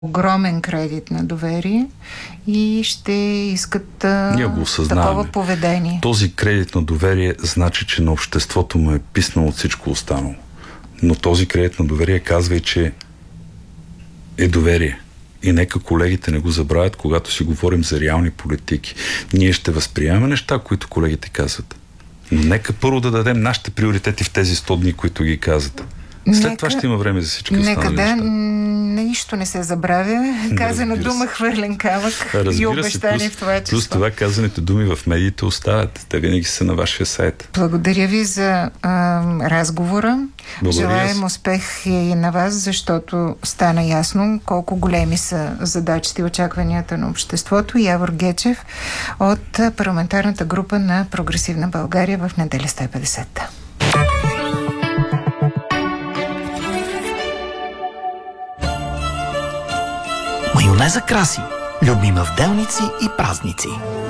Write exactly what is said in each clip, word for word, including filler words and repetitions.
огромен кредит на доверие и ще искат а, такова поведение. Този кредит на доверие значи, че на обществото му е писнало от всичко останало. Но този кредит на доверие казва и, че е доверие. И нека колегите не го забравят, когато си говорим за реални политики. Ние ще възприемаме неща, които колегите казват. Но нека първо да дадем нашите приоритети в тези сто дни, които ги казват. След нека, това ще има време за всички останали нека да, неща. Нищо не се забравя. Казана дума, хвърлен камък и обещание в това число. Плюс това казаните думи в медиите остават. Те винаги са на вашия сайт. Благодаря ви за а, разговора. Благодаря. Желаем успех и на вас, защото стана ясно колко големи са задачите и очакванията на обществото. Явор Гечев от парламентарната група на Прогресивна България в Неделя сто и петдесет. Майонеза краси. Любима в делници и празници.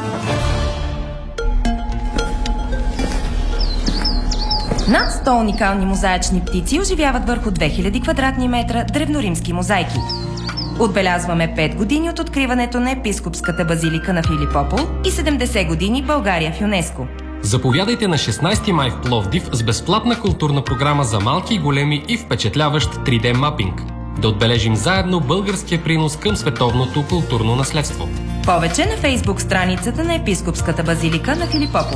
Над сто уникални мозаични птици оживяват върху две хиляди квадратни метра древноримски мозайки. Отбелязваме пет години от откриването на епископската базилика на Филипопол и седемдесет години България в ЮНЕСКО. Заповядайте на шестнайсети май в Пловдив с безплатна културна програма за малки и големи и впечатляващ три Д мапинг. Да отбележим заедно българския принос към световното културно наследство. Повече на фейсбук страницата на епископската базилика на Филипопол.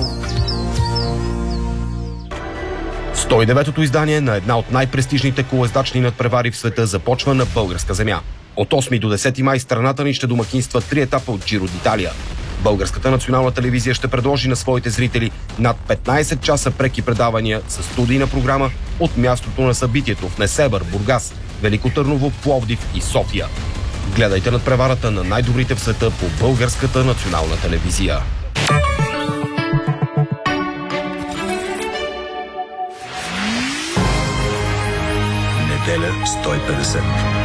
сто и деветото издание на една от най-престижните колоездачни надпревари в света започва на българска земя. От осми до десети май страната ни ще домакинства три етапа от Джиро д'Италия. Българската национална телевизия ще предложи на своите зрители над петнайсет часа преки предавания с студийна програма от мястото на събитието в Несебър, Бургас, Велико Търново, Пловдив и София. Гледайте надпреварата на най-добрите в света по Българската национална телевизия. Неделя сто и петдесет.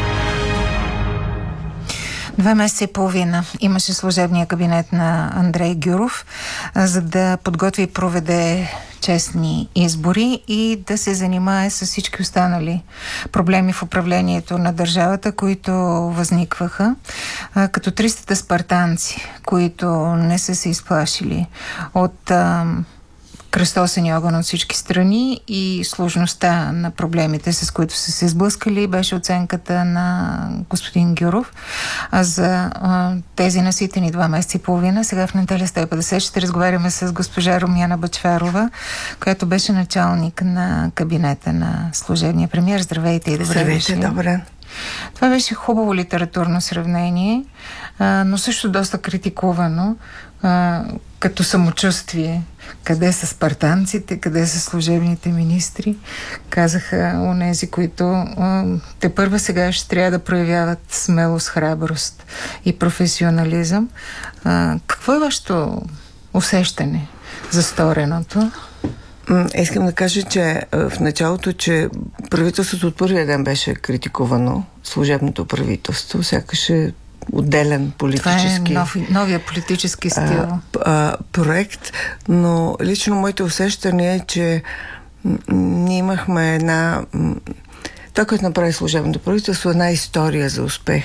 Два месеца и половина имаше служебния кабинет на Андрей Гюров, за да подготви и проведе честни избори и да се занимае с всички останали проблеми в управлението на държавата, които възникваха, като тристата спартанци, които не са се изплашили от кръстосани огън от всички страни и сложността на проблемите, с които са се сблъскали, беше оценката на господин Гюров. А за а, тези наситени два месеца и половина, сега в Неделя сто и петдесет ще разговаряме с госпожа Румяна Бъчварова, която беше началник на кабинета на служебния премиер. Здравейте и добре Здравейте, дошли. добре. Това беше хубаво литературно сравнение, а, но също доста критикувано, а, като самочувствие. Къде са спартанците, къде са служебните министри? Казаха онези, които а, те първа сега ще трябва да проявяват смелост, храброст и професионализъм. А, какво е вашето усещане за стореното? Искам да кажа, че в началото, че правителството от първия ден беше критикувано, служебното правителство, сякаш е отделен политически... Това е нов, новия политически стил. А, а, проект, но лично моите усещане е, че ние имахме една... Това, което направи служебното правителство, една история за успех.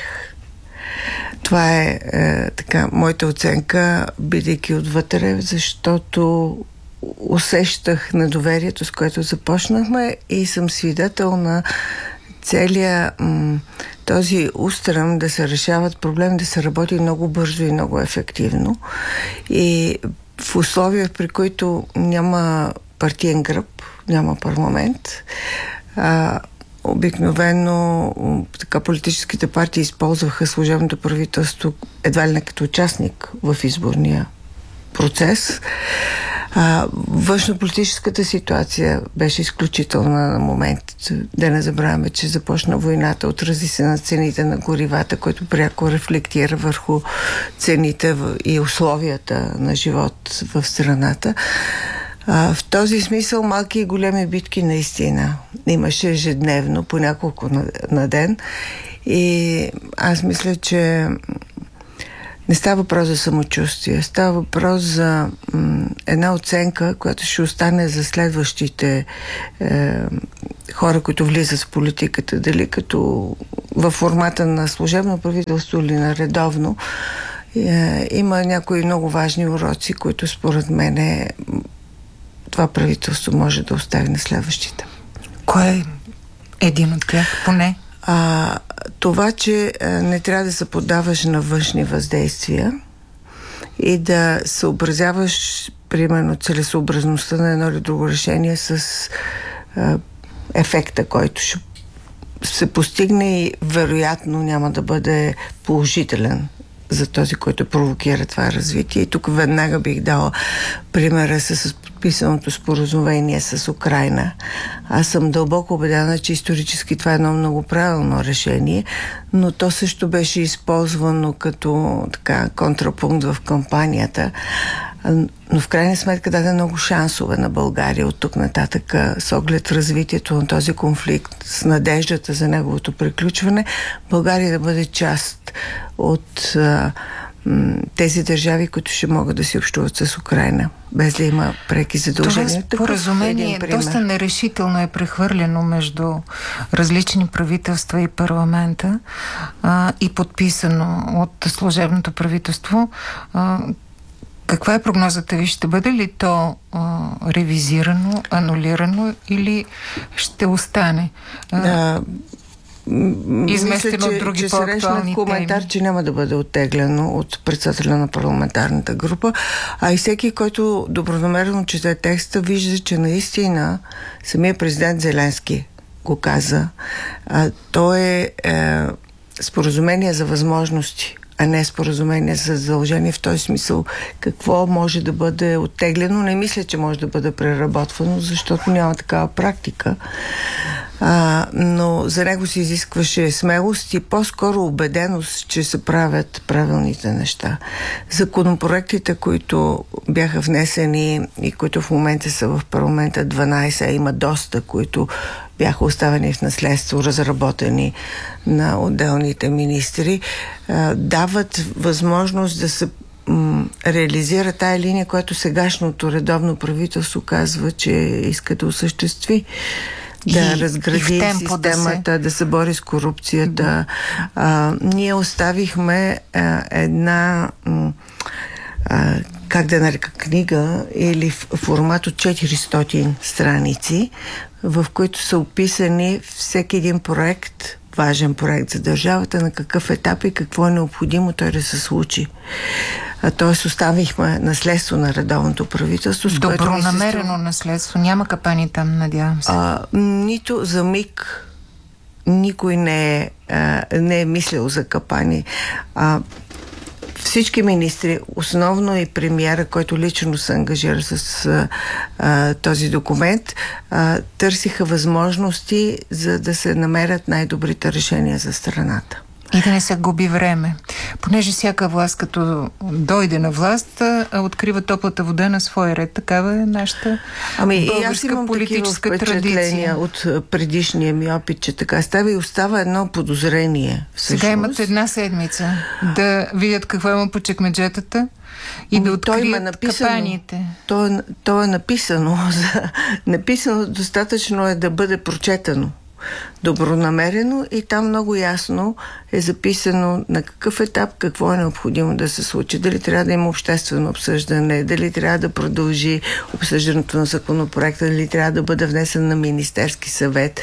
Това е, е така, моята оценка, бидейки отвътре, защото усещах недоверието, с което започнахме и съм свидетел на целия м- този устрем да се решават проблеми, да се работи много бързо и много ефективно. И в условия, при които няма партиен гръб, няма парламент, а, обикновено така политическите партии използваха служебното правителство едва ли не като участник в изборния процес. А, външнополитическата ситуация беше изключителна на момент. Да не забравяме, че започна войната, отрази се на цените на горивата, което пряко рефлектира върху цените и условията на живот в страната. А, в този смисъл малки и големи битки наистина имаше ежедневно, по няколко на, на ден. И аз мисля, че Не става въпрос за самочувствие, става въпрос за м, една оценка, която ще остане за следващите е, хора, които влизат в политиката, дали като във формата на служебно правителство или на редовно. Е, има някои много важни уроци, които според мен е, това правителство може да остави на следващите. Кой е един от тях, поне? А, това, че а, не трябва да се поддаваш на външни въздействия и да съобразяваш, примерно, целесообразността на едно или друго решение с а, ефекта, който ще се постигне и вероятно няма да бъде положителен за този, който провокира това развитие. И тук веднага бих дала примера с подписаното споразумение с Украйна. Аз съм дълбоко убедена, че исторически това е едно много правилно решение, но то също беше използвано като така контрапункт в кампанията. Но в крайна сметка даде много шансове на България от тук нататък с оглед развитието на този конфликт, с надеждата за неговото приключване, България да бъде част от а, м, тези държави, които ще могат да си общуват с Украйна, без да има преки задължения. Това споразумение доста нерешително е прехвърлено между различни правителства и парламента а, и подписано от служебното правителство. А, Каква е прогнозата ви? Ще бъде ли то а, ревизирано, анулирано или ще остане? А, изместено от други че по-актуални срещнах коментар, теми. че няма да бъде оттеглено от председателя на парламентарната група, а и всеки, който добронамерено чете текста, вижда, че наистина самия президент Зеленски го каза. А, то е, е споразумение за възможности, а не споразумение за задължение. В този смисъл какво може да бъде оттеглено. Не мисля, че може да бъде преработвано, защото няма такава практика. А, но за него се изискваше смелост и по-скоро убеденост, че се правят правилните неща. Законопроектите, които бяха внесени и които в момента са в парламента дванайсет, а има доста, които бяха оставени в наследство, разработени на отделните министри, дават възможност да се м, реализира тая линия, която сегашното редовно правителство казва, че иска да осъществи. Да и, разгради и системата, да се... да се бори с корупцията. А, ние оставихме а, една а, как да нарека книга или в формат от четиристотин страници, в които са описани всеки един проект, важен проект за държавата, на какъв етап и какво е необходимо той да се случи. Тоест оставихме наследство на редовното правителство. Добронамерено наследство. Няма капани там, надявам се. А, нито за миг никой не е, а, не е мислил за капани. А, всички министри, основно и премиера, който лично се ангажира с а, а, този документ, а, търсиха възможности, за да се намерят най-добрите решения за страната. И да не се губи време. Понеже всяка власт, като дойде на власт, открива топлата вода на свой ред. Такава е нашата ами, българска политическа традиция. От предишния ми опит, че така става и остава едно подозрение. Всъщност. Сега имат една седмица да видят какво има по чекмеджетата и ами, да открият капаните. То е, то е написано. Написано достатъчно е да бъде прочетено добронамерено и там много ясно е записано на какъв етап какво е необходимо да се случи. Дали трябва да има обществено обсъждане, дали трябва да продължи обсъждането на законопроекта, дали трябва да бъде внесен на Министерски съвет.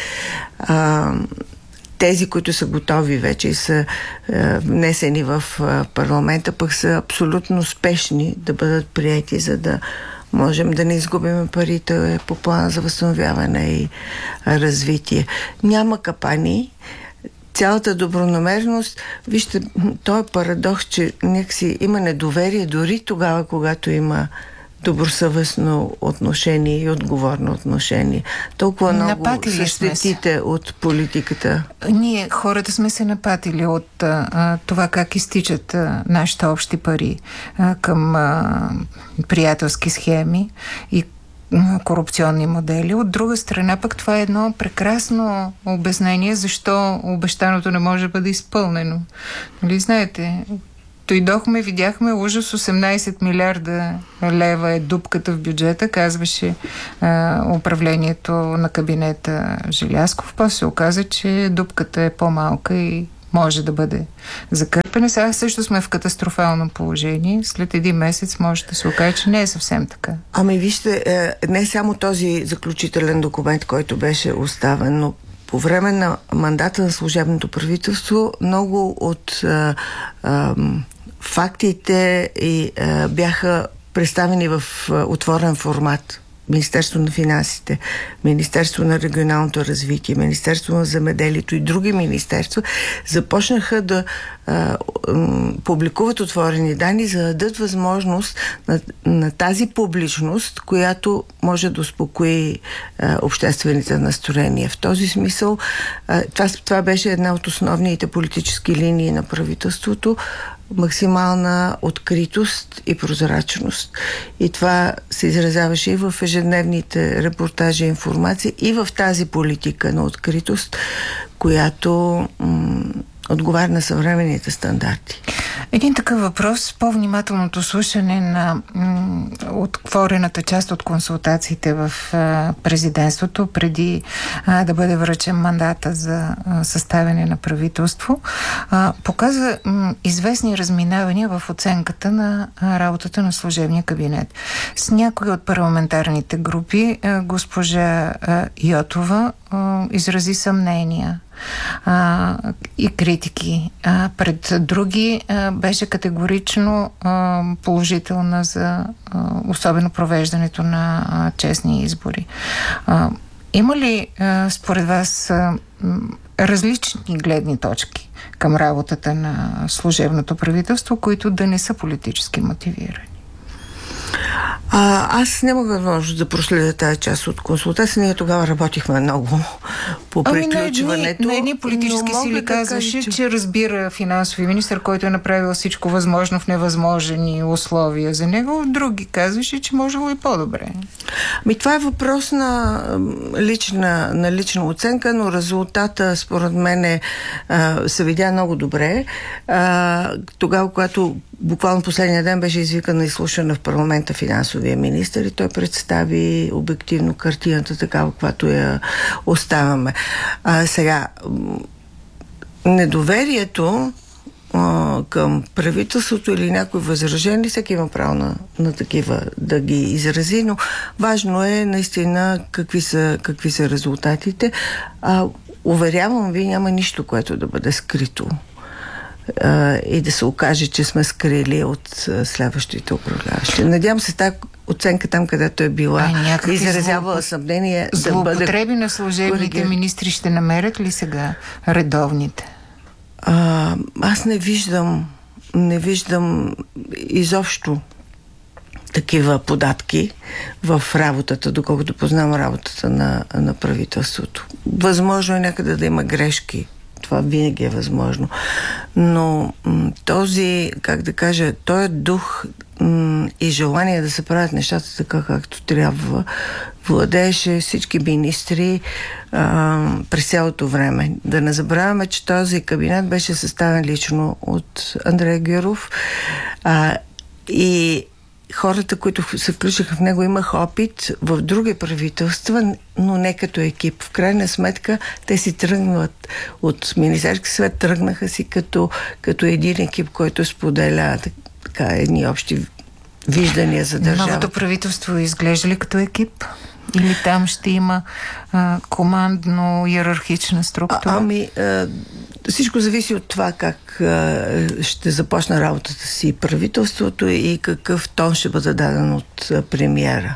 А, тези, които са готови вече и са а, внесени в а, парламента, пък са абсолютно спешни да бъдат приети, за да можем да не изгубим парите по плана за възстановяване и развитие. Няма капани. Цялата добронамерност, вижте, той е парадокс, че някакси има недоверие дори тогава, когато има добросъвестно отношение и отговорно отношение. Толкова много са щетите от политиката. Ние, хората, сме се напатили от а, това как изтичат а, нашите общи пари а, към а, приятелски схеми и а, корупционни модели. От друга страна, пък това е едно прекрасно обяснение защо обещаното не може да бъде изпълнено. Нали знаете, дойдохме, видяхме ужас, осемнайсет милиарда лева е дупката в бюджета, казваше а, управлението на кабинета Желязков. После се оказа, че дупката е по-малка и може да бъде закърпена. Сега също сме в катастрофално положение. След един месец може да се окаже, че не е съвсем така. Ами вижте, не само този заключителен документ, който беше оставен, но по време на мандата на служебното правителство много от а, а, фактите и а, бяха представени в а, отворен формат. Министерство на финансите, Министерство на регионалното развитие, Министерство на земеделието и други министерства започнаха да а, м, публикуват отворени данни, за да дадат възможност на, на тази публичност, която може да успокои а, обществените настроения. В този смисъл а, това, това беше една от основните политически линии на правителството, максимална откритост и прозрачност. И това се изразяваше и в ежедневните репортажи и информация, и в тази политика на откритост, която м- отговаря на съвременните стандарти. Един такъв въпрос, по-внимателното слушане на м- отворената част от консултациите в а, президентството, преди а, да бъде връчен мандата за а, съставяне на правителство, а, показа м- известни разминавания в оценката на а, работата на служебния кабинет. С някои от парламентарните групи а, госпожа а, Йотова а, изрази съмнения А, и критики. А, пред други а, беше категорично а, положителна за а, особено провеждането на а, честни избори. А, има ли а, според вас а, различни гледни точки към работата на служебното правителство, които да не са политически мотивирани? А, аз не мога възможност да проследя тази част от консултация. Ние тогава работихме много по приключването. Ами на едни политически сили да казваше, кажа, че... че разбира финансови министър, който е направил всичко възможно в невъзможни условия за него. Други казваше, че можело и по-добре. Ми това е въпрос на лична, на лична оценка, но резултата според мен е, а, се видя много добре. А, тогава, когато буквално последния ден беше извикана изслушана в парламента финансовия министър и той представи обективно картината такава, каквато я оставаме. А, сега, недоверието а, към правителството или някой възражение, всеки има право на, на такива да ги изрази, но важно е наистина какви са, какви са резултатите. А, уверявам ви, няма нищо, което да бъде скрито и да се окаже, че сме скрили от следващите управляващи. Надявам се тази оценка там, където е била изразявала съмнение да бъде... Злоупотреби на служебните коригер... министри ще намерят ли сега редовните? А, аз не виждам не виждам изобщо такива податки в работата, доколкото познавам работата на, на правителството. Възможно е някъде да има грешки. Това винаги е възможно. Но м- този, как да кажа, този дух м- и желание да се правят нещата така, както трябва, владееше всички министри а, през цялото време. Да не забравяме, че този кабинет беше съставен лично от Андрей Гюров а, и хората, които се включиха в него, имаха опит в други правителства, но не като екип. В крайна сметка те си тръгнат от Министерски съвет, тръгнаха си като, като един екип, който споделя така едни общи виждания за държавата. Новото правителство изглежда ли като екип? Или там ще има а, командно-иерархична структура? А, ами, а, всичко зависи от това как а, ще започне работата си правителството и какъв тон ще бъде даден от а, премиера.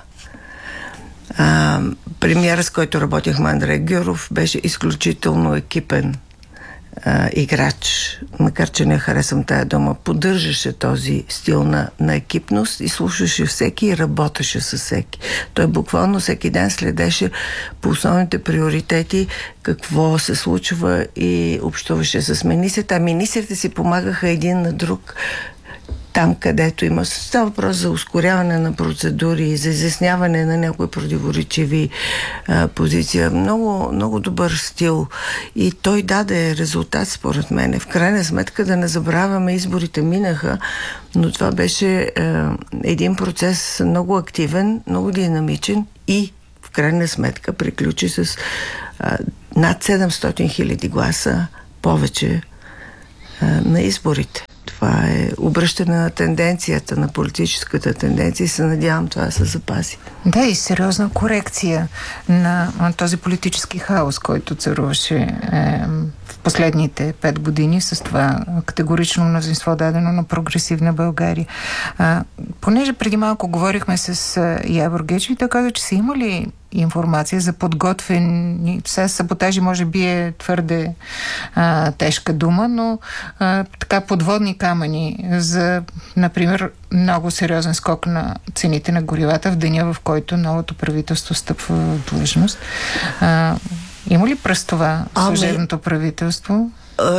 А, премиера, с който работихме, Андрей Гюров, беше изключително екипен а, играч, макар че не харесвам тая дума, поддържаше този стил на, на екипност и слушаше всеки и работеше с всеки. Той буквално всеки ден следеше по основните приоритети какво се случва и общуваше с министрите, а министрите си помагаха един на друг. там, където има. Става въпрос за ускоряване на процедури, за изясняване на някои противоречиви а, позиция. Много, много добър стил. И той даде резултат, според мен. В крайна сметка, да не забравяме, изборите минаха, но това беше а, един процес много активен, много динамичен и в крайна сметка приключи с а, над седемстотин хиляди гласа повече а, на изборите. Това е обръщане на тенденцията, на политическата тенденция и се надявам това да се запази. Да, и сериозна корекция на този политически хаос, който царуваше е, в последните пет години с това категорично мнозинство дадено на прогресивна България. А, понеже преди малко говорихме с Явор Гечев и той каза, че са имали информация за подготвени, сега саботажи може би е твърде а, тежка дума, но а, така подводни камъни за, например, много сериозен скок на цените на горивата в деня, в който новото правителство стъпва в длъжност. А, има ли през това служебното правителство?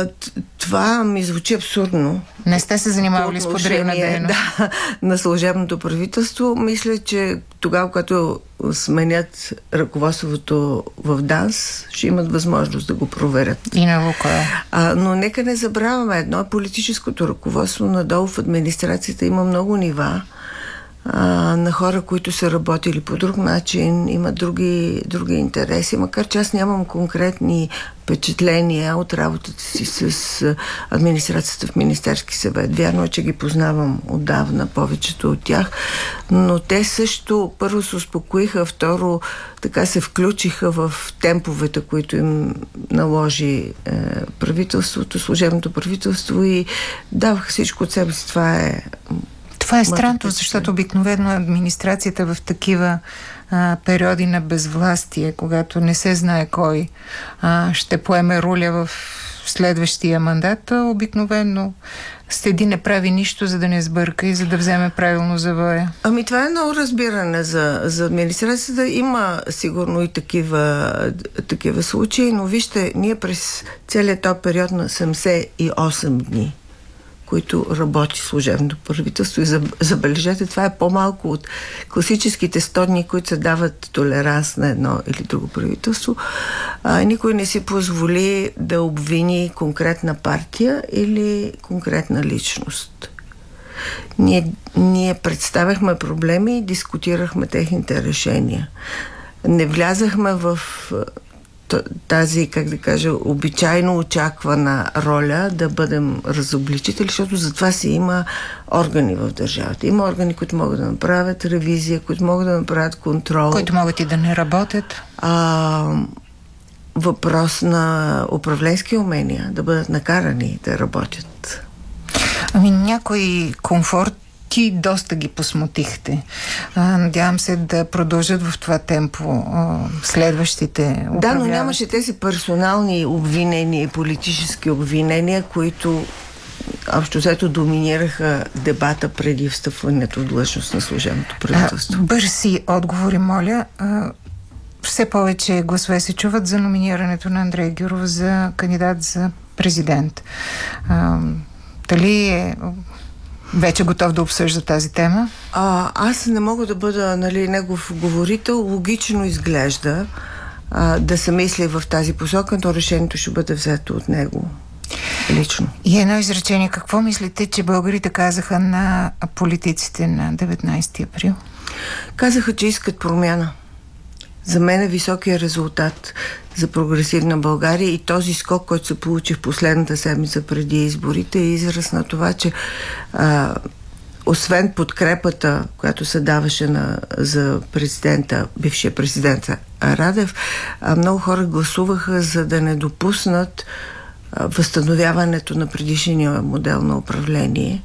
Това ми звучи абсурдно. Не сте се занимавали с подривна дейност? Да, на служебното правителство. Мисля, че тогава, когато сменят ръководството в ДАНС, ще имат възможност да го проверят. И на Лукойл. А, но нека не забравяме едно е политическото ръководство. Надолу в администрацията има много нива а, на хора, които са работили по друг начин, имат други, други интереси, макар че аз нямам конкретни впечатления от работата си с администрацията в Министерски съвет. Вярно е, че ги познавам отдавна, повечето от тях, но те също първо се успокоиха, второ така се включиха в темповете, които им наложи е, правителството, служебното правителство и даваха всичко от себе си. Това е Това е странно, защото обикновено администрацията в такива а, периоди на безвластие, когато не се знае кой а, ще поеме руля в следващия мандат, обикновено седи, не прави нищо, за да не сбърка и за да вземе правилно завоя. Ами това е много разбиране за, за администрацията. Има сигурно и такива, такива случаи, но вижте, ние през целият този период на седемдесет и осем дни, които работи служебното правителство. И забележете, това е по-малко от класическите сто дни, които се дават толеранс на едно или друго правителство. А, никой не си позволи да обвини конкретна партия или конкретна личност. Ние, ние представяхме проблеми и дискутирахме техните решения. Не влязахме в тази, как да кажа, обичайно очаквана роля да бъдем разобличители, защото за това си има органи в държавата. Има органи, които могат да направят ревизия, които могат да направят контрол. Които могат и да не работят. А, въпрос на управленски умения, да бъдат накарани да работят. Ами някой комфорт ти доста ги посмотихте. А, надявам се да продължат в това темпо а, следващите управляващи. Да, но нямаше тези персонални обвинения и политически обвинения, които общо взето доминираха дебата преди встъпването в длъжност на служебното правителство. А, бързи отговори, моля. А, все повече гласове се чуват за номинирането на Андрей Гюров за кандидат за президент. А, дали е вече готов да обсъжда тази тема? А, аз не мога да бъда, нали, негов говорител. Логично изглежда а, да се мисли в тази посока, но решението ще бъде взето от него лично. И едно изречение. Какво мислите, че българите казаха на политиците на деветнайсети април? Казаха, че искат промяна. За мен е високия резултат за прогресивна България и този скок, който се получи в последната седмица преди изборите, е израз на това, че а, освен подкрепата, която се даваше на, за президента, бившия президент Радев, а, много хора гласуваха, за да не допуснат а, възстановяването на предишния модел на управление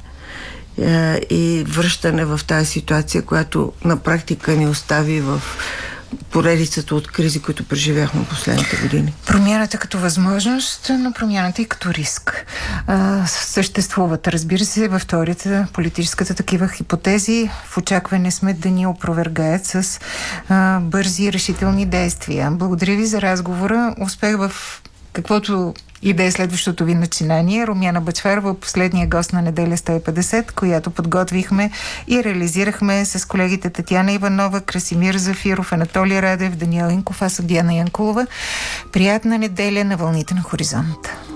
а, и връщане в тази ситуация, която на практика ни остави в поредицата от кризи, които преживяхме последните години. Промяната като възможност, но промяната и като риск. А, съществуват, разбира се, във теорията, политическата такива хипотези. В очакване сме да ни опровергаят с а, бързи и решителни действия. Благодаря ви за разговора. Успех в каквото и да е следващото ви начинание. Румяна Бъчварова, последния гост на Неделя сто и петдесет, която подготвихме и реализирахме с колегите Татяна Иванова, Красимир Зафиров, Анатолий Радев, Даниел Инков, аз съм Диана Янкулова. Приятна неделя на вълните на Хоризонт.